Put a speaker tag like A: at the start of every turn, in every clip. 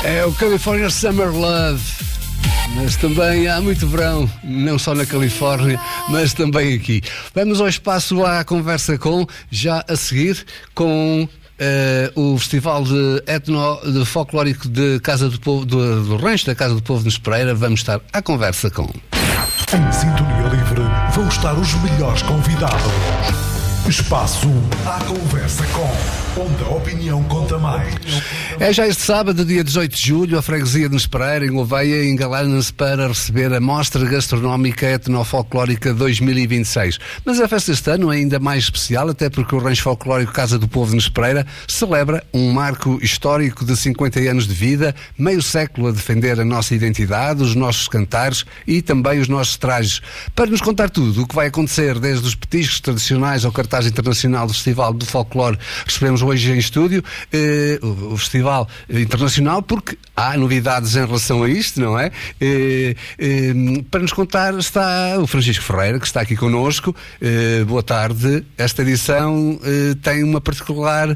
A: É o California Summer Love. Mas também há muito verão, não só na Califórnia, mas também aqui. Vamos ao espaço à conversa já a seguir, com o Festival de Folclórico de Casa do Povo, do Rancho da Casa do Povo de Nespreira. Vamos estar à conversa com.
B: Em Sintonia Livre vão estar os melhores convidados. Espaço à conversa onde a opinião conta mais.
A: É já este sábado, dia 18 de julho, a freguesia de Nespreira, em Gouveia, engalana-se para receber a Mostra Gastronómica Etnofolclórica 2026. Mas a festa este ano é ainda mais especial, até porque o Rancho Folclórico Casa do Povo de Nespreira celebra um marco histórico de 50 anos de vida, meio século a defender a nossa identidade, os nossos cantares e também os nossos trajes. Para nos contar tudo o que vai acontecer, desde os petiscos tradicionais ao cartaz internacional do Festival do Folclore, recebemos hoje em estúdio o Festival Internacional, porque há novidades em relação a isto, não é? Para nos contar está o Francisco Ferreira, que está aqui connosco. Boa tarde. Esta edição tem um particular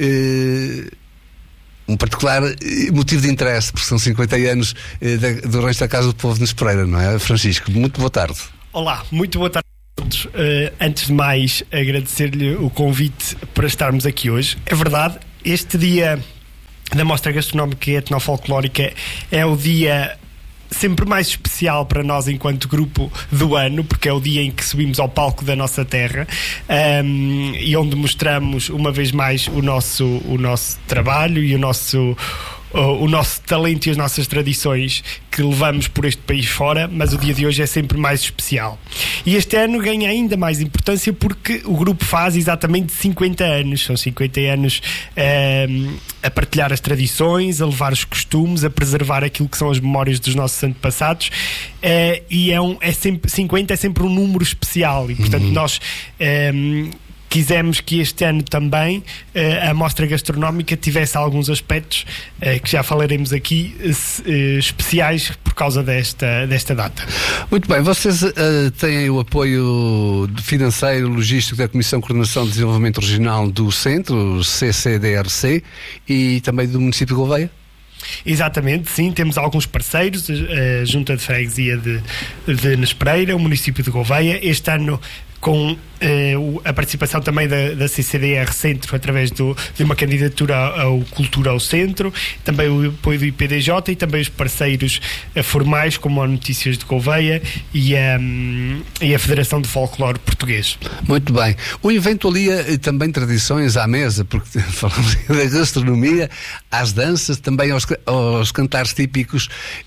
A: motivo de interesse, porque são 50 anos do Rancho da Casa do Povo de Nespreira, não é, Francisco? Muito boa tarde.
C: Olá, muito boa tarde. Antes de mais, agradecer-lhe o convite para estarmos aqui hoje. É verdade, este dia da Mostra Gastronómica e Etnofolclórica é o dia sempre mais especial para nós enquanto grupo do ano, porque é o dia em que subimos ao palco da nossa terra, e onde mostramos uma vez mais o nosso trabalho e o nosso talento e as nossas tradições que levamos por este país fora, mas o dia de hoje é sempre mais especial. E este ano ganha ainda mais importância porque o grupo faz exatamente 50 anos. São 50 anos a partilhar as tradições, a levar os costumes, a preservar aquilo que são as memórias dos nossos antepassados, e 50 é sempre um número especial e, portanto, nós quisemos que este ano também a Mostra Gastronómica tivesse alguns aspectos que já falaremos aqui, especiais por causa desta data.
A: Muito bem, vocês têm o apoio financeiro, logístico da Comissão de Coordenação de Desenvolvimento Regional do Centro, CCDRC, e também do município de Gouveia?
C: Exatamente, sim, temos alguns parceiros, a Junta de Freguesia de Nespreira, o município de Gouveia. Este ano com a participação também da CCDR Centro, através de uma candidatura ao Cultura ao Centro, também o apoio do IPDJ e também os parceiros formais, como a Notícias de Gouveia e a Federação de Folclore Português.
A: Muito bem. O evento alia também tradições à mesa, porque falamos da gastronomia, às danças, também aos cantares típicos,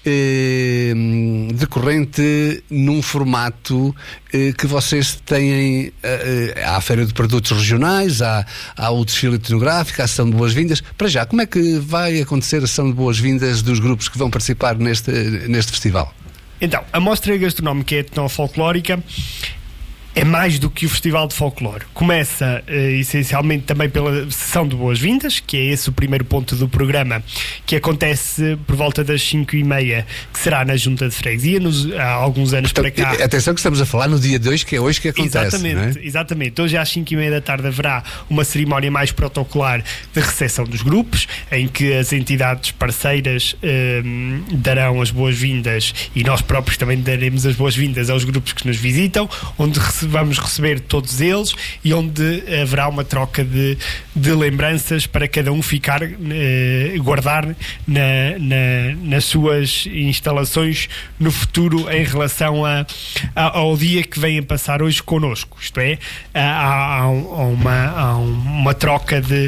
A: decorrente num formato que vocês têm. Há a Feira de Produtos Regionais, há o desfile etnográfico, a ação de boas-vindas. Para já, como é que vai acontecer a ação de boas-vindas dos grupos que vão participar neste festival?
C: Então, a Mostra Gastronómica e Etnofolclórica é mais do que o Festival de Folclore. Começa essencialmente também pela sessão de boas-vindas, que é esse o primeiro ponto do programa, que acontece por volta das 5h30, que será na Junta de Freguesia, há alguns anos. Portanto, para cá.
A: Atenção que estamos a falar no dia 2, que é hoje que acontece.
C: Exatamente, exatamente. Hoje às 5h30 da tarde haverá uma cerimónia mais protocolar de recepção dos grupos, em que as entidades parceiras darão as boas-vindas e nós próprios também daremos as boas-vindas aos grupos que nos visitam, onde vamos receber todos eles e onde haverá uma troca de lembranças para cada um ficar, guardar nas suas instalações no futuro em relação ao dia que vêm a passar hoje connosco. Isto é, há uma troca de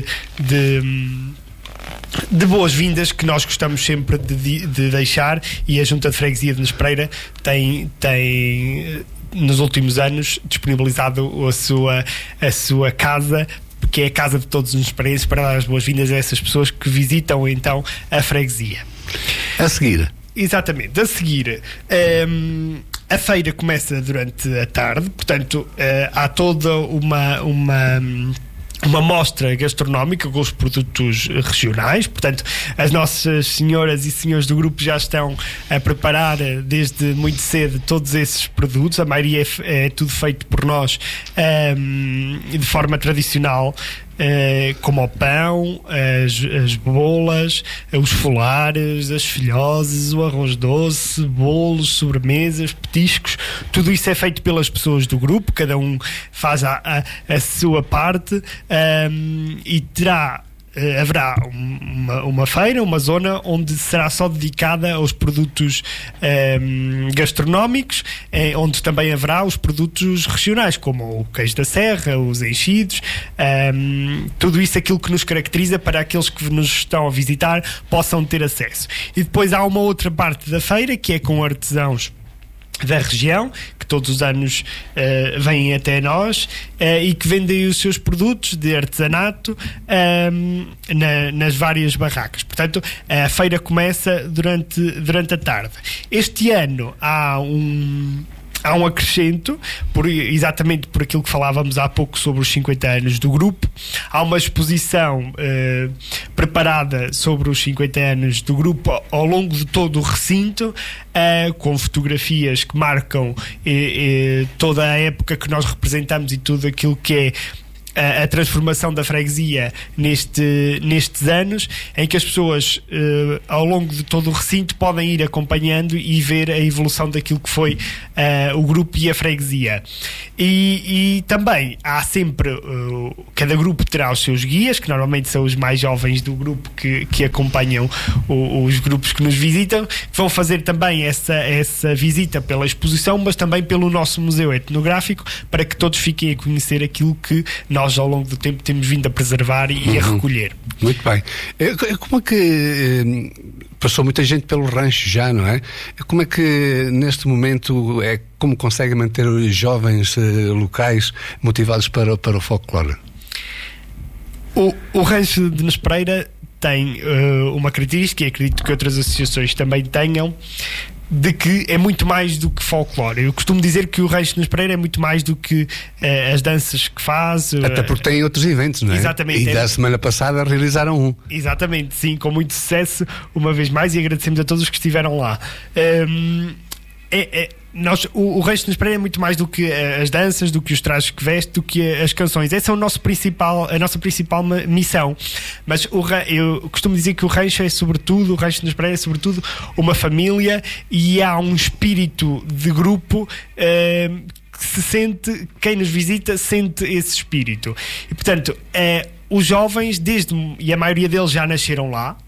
C: boas-vindas que nós gostamos sempre de deixar, e a Junta de Freguesia de Nespreira tem nos últimos anos disponibilizado a sua casa, que é a casa de todos os nesperenses, para dar as boas-vindas a essas pessoas que visitam então a freguesia.
A: A seguir?
C: Exatamente, a seguir a feira começa durante a tarde, portanto há toda uma mostra gastronómica com os produtos regionais. Portanto, as nossas senhoras e senhores do grupo já estão a preparar desde muito cedo todos esses produtos. A maioria é tudo feito por nós de forma tradicional, como o pão, as bolas, os folares, as filhoses, o arroz doce, bolos, sobremesas, petiscos. Tudo isso é feito pelas pessoas do grupo, cada um faz a sua parte, e haverá uma feira, uma zona onde será só dedicada aos produtos gastronómicos, onde também haverá os produtos regionais, como o queijo da serra, os enchidos, tudo isso, aquilo que nos caracteriza, para aqueles que nos estão a visitar possam ter acesso. E depois há uma outra parte da feira que é com artesãos da região, que todos os anos vêm até nós, e que vendem os seus produtos de artesanato nas várias barracas. Portanto, a feira começa durante a tarde. Este ano há um acrescento, exatamente por aquilo que falávamos há pouco sobre os 50 anos do grupo. Há uma exposição preparada sobre os 50 anos do grupo ao longo de todo o recinto, com fotografias que marcam toda a época que nós representamos e tudo aquilo que é a transformação da freguesia nestes anos, em que as pessoas ao longo de todo o recinto podem ir acompanhando e ver a evolução daquilo que foi o grupo e a freguesia. E também há sempre, cada grupo terá os seus guias, que normalmente são os mais jovens do grupo que acompanham os grupos que nos visitam, que vão fazer também essa visita pela exposição, mas também pelo nosso museu etnográfico, para que todos fiquem a conhecer aquilo que nós ao longo do tempo temos vindo a preservar e a recolher.
A: Muito bem. Como é que passou muita gente pelo rancho já, não é? Como é que neste momento como consegue manter os jovens locais motivados para o folclore?
C: O rancho de Nespereira tem uma característica, e acredito que outras associações também tenham, de que é muito mais do que folclore. Eu costumo dizer que o Rancho de Nespereira é muito mais do que as danças que faz.
A: Até porque tem outros eventos, não é?
C: Exatamente.
A: E da semana passada realizaram um.
C: Exatamente, sim, com muito sucesso, uma vez mais, e agradecemos a todos os que estiveram lá. O Rancho de Nespereira é muito mais do que as danças, do que os trajes que veste, do que as canções. Essa é a nossa principal missão. Mas eu costumo dizer que o Rancho o Rancho de Nespereira é sobretudo uma família, e há um espírito de grupo que se sente, quem nos visita sente esse espírito. E portanto, os jovens, e a maioria deles já nasceram lá,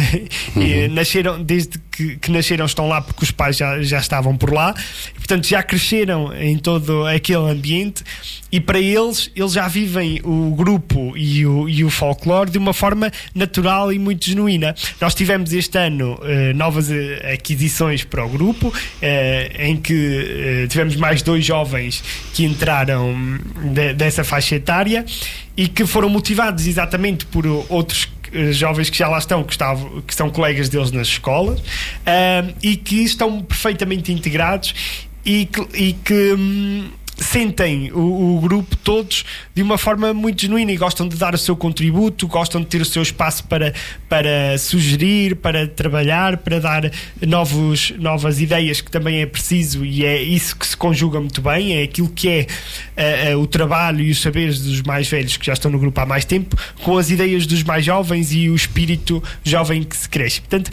C: desde que nasceram estão lá porque os pais já estavam por lá, e, portanto já cresceram em todo aquele ambiente, e para eles já vivem o grupo e o folclore de uma forma natural e muito genuína. Nós tivemos este ano novas aquisições para o grupo, em que tivemos mais 2 jovens que entraram dessa faixa etária, e que foram motivados exatamente por outros jovens que já lá estão, que são colegas deles nas escolas, e que estão perfeitamente integrados, e que sentem o grupo todos de uma forma muito genuína, e gostam de dar o seu contributo, gostam de ter o seu espaço para sugerir, para trabalhar, para dar novas ideias, que também é preciso, e é isso que se conjuga muito bem, é aquilo que é o trabalho e os saberes dos mais velhos, que já estão no grupo há mais tempo, com as ideias dos mais jovens e o espírito jovem que se cresce. Portanto,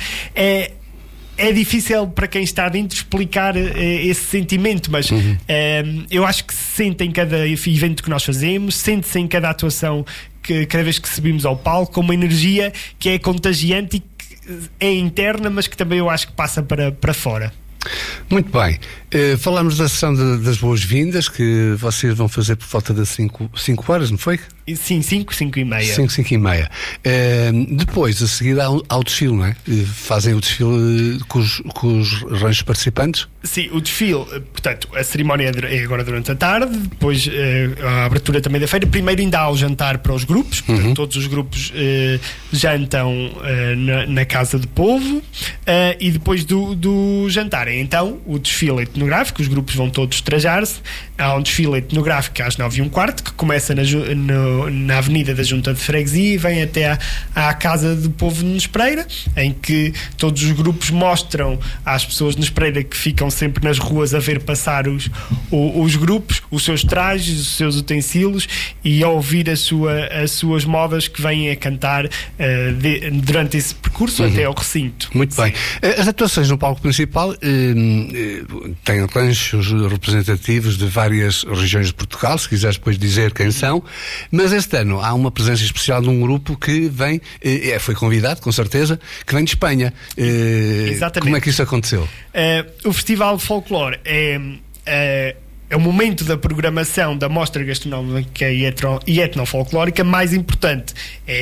C: é difícil para quem está dentro explicar esse sentimento, mas eu acho que se sente em cada evento que nós fazemos, sente-se em cada atuação, cada vez que subimos ao palco, uma energia que é contagiante e que é interna, mas que também eu acho que passa para fora.
A: Muito bem. Falámos da sessão das boas-vindas, que vocês vão fazer por volta das 5 horas, não foi?
C: Sim, 5:30.
A: 5:30. Depois, a seguir, há o desfile, não é? Fazem o desfile com os ranchos participantes?
C: Sim, o desfile, portanto, a cerimónia é agora durante a tarde, depois a abertura também da feira. Primeiro ainda há o jantar para os grupos, portanto, todos os grupos jantam na Casa do Povo, e depois do jantar então o desfile etnográfico, os grupos vão todos trajar-se. Há um desfile etnográfico às 9h15, que começa na Avenida da Junta de Freguesia e vem até à Casa do Povo de Nespreira, em que todos os grupos mostram às pessoas de Nespreira, que ficam sempre nas ruas a ver passar os grupos, os seus trajes, os seus utensílios, e a ouvir as suas modas que vêm a cantar durante esse percurso até ao recinto.
A: Muito bem. As atuações no palco principal têm ranchos representativos de várias regiões de Portugal, se quiseres depois dizer quem são, mas este ano há uma presença especial de um grupo que vem, foi convidado, com certeza, que vem de Espanha.
C: Exatamente.
A: Como é que isso aconteceu?
C: O Festival de Folclore é o momento da programação da Mostra Gastronómica e Etnofolclórica mais importante.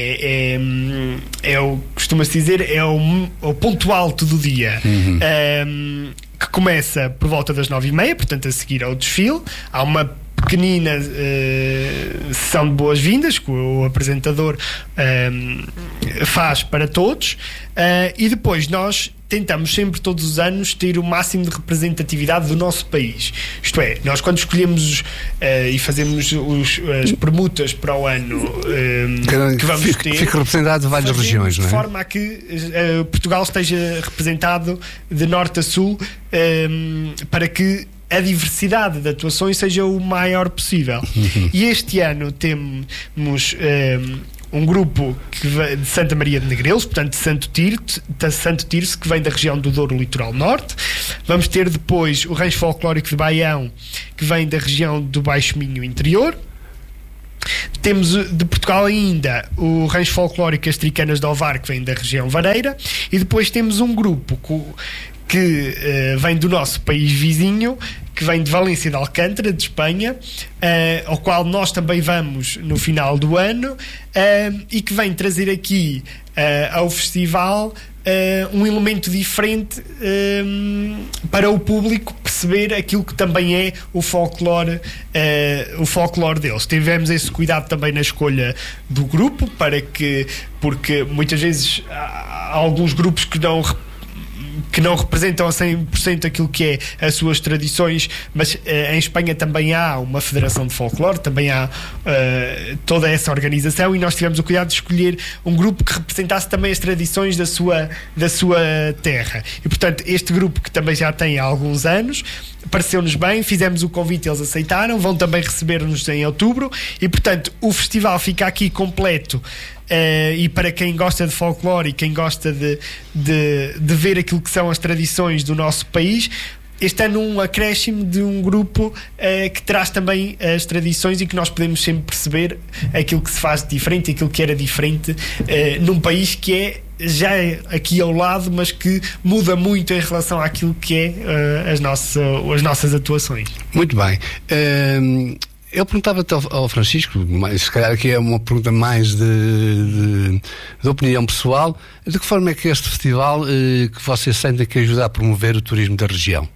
C: Costuma-se dizer, é o ponto alto do dia. Que começa por volta das 9h30, portanto a seguir ao desfile. Há uma pequenina sessão de boas-vindas que o apresentador faz para todos, e depois nós tentamos sempre, todos os anos, ter o máximo de representatividade do nosso país. Isto é, nós quando escolhemos e fazemos as permutas para o ano que vamos ter,
A: fica representado de várias regiões, não é?
C: De forma a que Portugal esteja representado de norte a sul, para que a diversidade de atuações seja o maior possível. E este ano temos um grupo de Santa Maria de Negrelos, portanto de Santo Tirso, que vem da região do Douro Litoral Norte. Vamos ter depois o Rancho Folclórico de Baião, que vem da região do Baixo Minho Interior. Temos de Portugal ainda o Rancho Folclórico Astricanas de Ovar, que vem da região Vareira. E depois temos um grupo que vem do nosso país vizinho, que vem de Valência de Alcântara, de Espanha, ao qual nós também vamos no final do ano, e que vem trazer aqui ao festival um elemento diferente para o público perceber aquilo que também é o folclore deles. Tivemos esse cuidado também na escolha do grupo, porque muitas vezes há alguns grupos que não representam a 100% aquilo que é as suas tradições, mas em Espanha também há uma federação de folclore, também há toda essa organização, e nós tivemos o cuidado de escolher um grupo que representasse também as tradições da sua terra. E portanto este grupo, que também já tem há alguns anos, pareceu-nos bem, fizemos o convite, eles aceitaram, vão também receber-nos em outubro, e portanto o festival fica aqui completo. E para quem gosta de folclore e quem gosta de ver aquilo que são as tradições do nosso país, este ano um acréscimo de um grupo que traz também as tradições, e que nós podemos sempre perceber aquilo que se faz de diferente, aquilo que era diferente num país que é já aqui ao lado, mas que muda muito em relação àquilo que é as nossas atuações.
A: Muito bem. Eu perguntava-te ao Francisco, mas se calhar aqui é uma pergunta mais de opinião pessoal, de que forma é que este festival que você sente que ajuda a promover o turismo da região?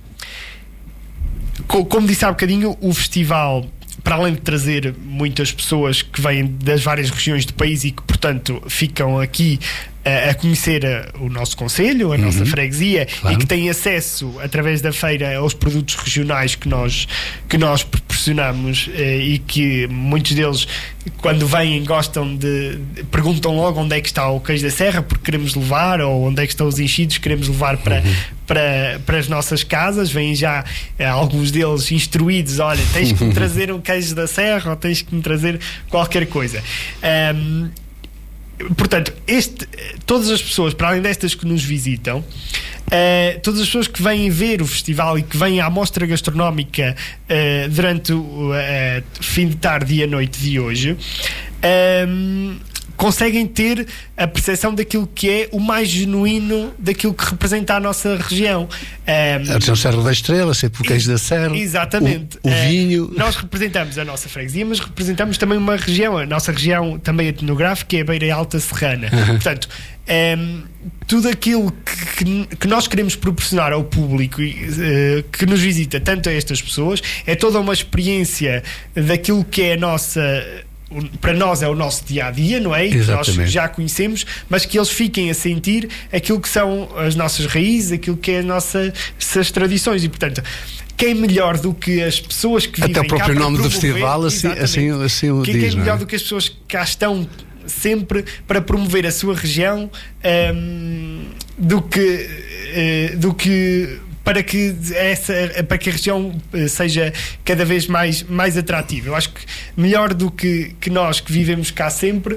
C: Como disse há bocadinho, o festival, para além de trazer muitas pessoas que vêm das várias regiões do país e que, portanto, ficam aqui a conhecer o nosso concelho, a nossa freguesia, claro, e que têm acesso através da feira aos produtos regionais que nós proporcionamos, e que muitos deles, quando vêm, perguntam logo onde é que está o queijo da serra, porque queremos levar, ou onde é que estão os enchidos, queremos levar para as nossas casas. Vêm já alguns deles instruídos: olha, tens que me trazer um queijo da serra, ou tens que me trazer qualquer coisa. Portanto, todas as pessoas, para além destas que nos visitam, todas as pessoas que vêm ver o festival e que vêm à mostra gastronómica durante o fim de tarde e a noite de hoje, conseguem ter a percepção daquilo que é o mais genuíno daquilo que representa a nossa região.
A: A região Serra da Estrela, sempre o queijo da serra.
C: Exatamente.
A: O vinho.
C: Nós representamos a nossa freguesia, mas representamos também uma região, a nossa região também etnográfica, que é a Beira Alta Serrana. Portanto, tudo aquilo que nós queremos proporcionar ao público que nos visita, tanto a estas pessoas, é toda uma experiência daquilo que é para nós é o nosso dia-a-dia, não é? E que nós já conhecemos, mas que eles fiquem a sentir aquilo que são as nossas raízes, aquilo que é as nossas tradições, e portanto quem melhor do que as pessoas que vivem cá,
A: até o próprio nome do festival assim o diz,
C: quem é melhor do que as pessoas que cá estão sempre para promover a sua região, do que para que a região seja cada vez mais atrativa. Eu acho que melhor do que nós que vivemos cá sempre,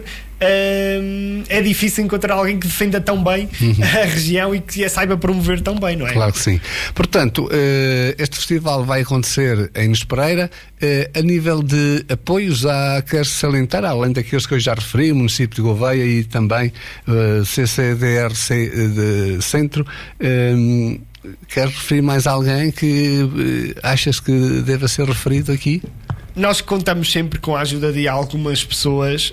C: é difícil encontrar alguém que defenda tão bem a região e que a saiba promover tão bem, não é?
A: Claro que sim. Portanto, este festival vai acontecer em Inês Pereira. A nível de apoios, quer-se salientar, além daqueles que eu já referi, o município de Gouveia e também CCDRC de Centro, quer referir mais alguém que achas que deva ser referido aqui?
C: Nós contamos sempre com a ajuda de algumas pessoas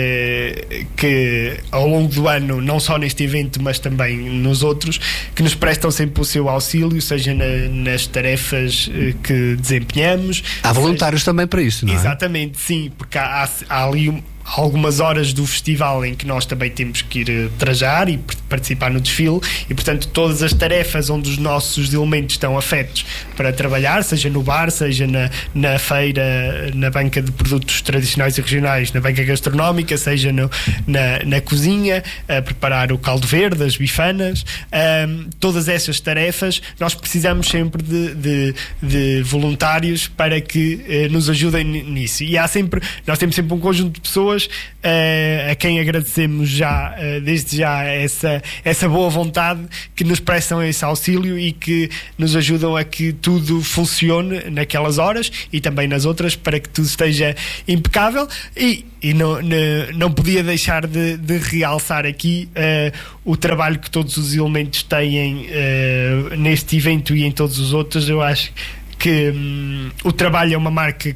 C: que ao longo do ano, não só neste evento mas também nos outros, que nos prestam sempre o seu auxílio, seja nas tarefas que desempenhamos.
A: Há voluntários também para isso, não é?
C: Exatamente, sim, porque há ali algumas horas do festival em que nós também temos que ir trajar e participar no desfile, e portanto todas as tarefas onde os nossos elementos estão afetos para trabalhar, seja no bar, seja na feira, na banca de produtos tradicionais e regionais, na banca gastronómica, seja na cozinha, a preparar o caldo verde, as bifanas, todas essas tarefas nós precisamos sempre de voluntários para que nos ajudem nisso, e nós temos sempre um conjunto de pessoas a quem agradecemos desde já essa boa vontade, que nos prestam esse auxílio e que nos ajudam a que tudo funcione naquelas horas e também nas outras, para que tudo esteja impecável. E não podia deixar de realçar aqui o trabalho que todos os elementos têm neste evento e em todos os outros. Eu acho que o trabalho é uma marca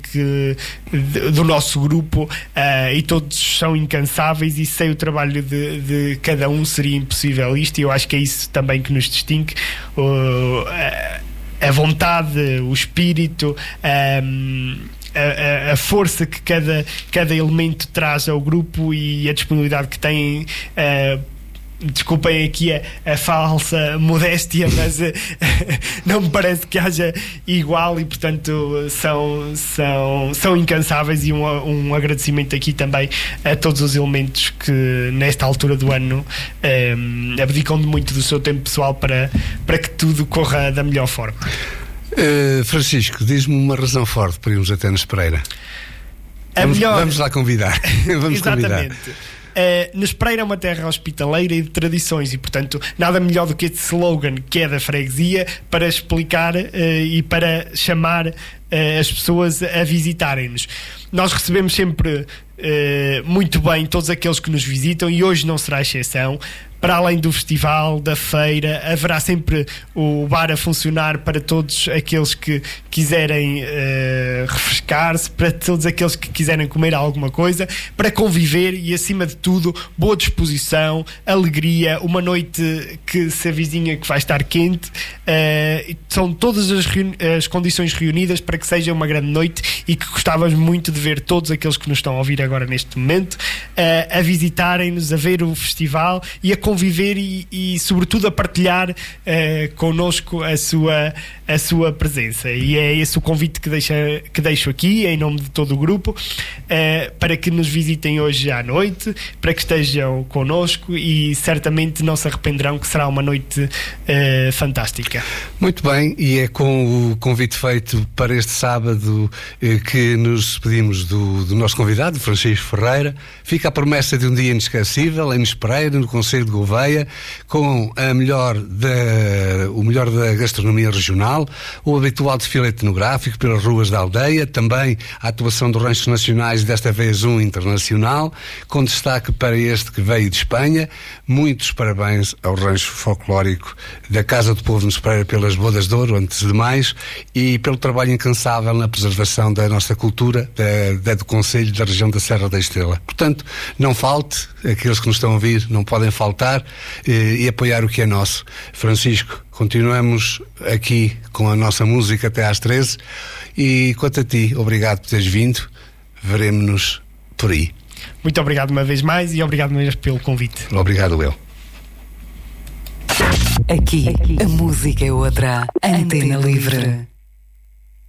C: do nosso grupo, e todos são incansáveis, e sem o trabalho de cada um seria impossível isto, e eu acho que é isso também que nos distingue, a vontade, o espírito, a força que cada elemento traz ao grupo e a disponibilidade que têm. Desculpem aqui a falsa modéstia, mas não me parece que haja igual, e portanto são incansáveis, e um agradecimento aqui também a todos os elementos que nesta altura do ano abdicam muito do seu tempo pessoal para que tudo corra da melhor forma.
A: Francisco, diz-me uma razão forte para irmos até Inês Pereira. Vamos lá convidar. Vamos
C: Exatamente. Inês Pereira é uma terra hospitaleira e de tradições, e portanto nada melhor do que este slogan, que é da freguesia, para explicar e para chamar as pessoas a visitarem-nos. Nós recebemos sempre muito bem todos aqueles que nos visitam, e hoje não será exceção. Para além do festival, da feira, haverá sempre o bar a funcionar para todos aqueles que quiserem refrescar-se, para todos aqueles que quiserem comer alguma coisa, para conviver e, acima de tudo, boa disposição, alegria, uma noite que se avizinha que vai estar quente. São todas as condições reunidas para que seja uma grande noite, e que gostávamos muito de ver todos aqueles que nos estão a ouvir agora neste momento a visitarem-nos, a ver o festival e a conviver e sobretudo a partilhar connosco a sua presença, e é esse o convite que deixo aqui em nome de todo o grupo, para que nos visitem hoje à noite, para que estejam connosco, e certamente não se arrependerão, que será uma noite fantástica.
A: Muito bem, e é com o convite feito para este sábado que nos despedimos do nosso convidado, Francisco Ferreira. Fica a promessa de um dia inesquecível em Inês Pereira, no concelho de Gouveia, com o melhor da gastronomia regional, o habitual desfile etnográfico pelas ruas da aldeia, também a atuação dos ranchos nacionais, desta vez um internacional, com destaque para este que veio de Espanha. Muitos parabéns ao rancho folclórico da Casa do Povo de Inês Pereira pelas bodas de ouro, antes de mais, e pelo trabalho incansável na preservação da nossa cultura, do concelho da região da Serra da Estrela. Portanto, não falte, aqueles que nos estão a ouvir não podem faltar, e apoiar o que é nosso. Francisco, continuamos aqui com a nossa música até às 13, e quanto a ti, obrigado por teres vindo. Veremos-nos por aí.
C: Muito obrigado uma vez mais e obrigado mesmo pelo convite.
A: Obrigado eu.
D: Aqui, a música é outra. Antena Livre.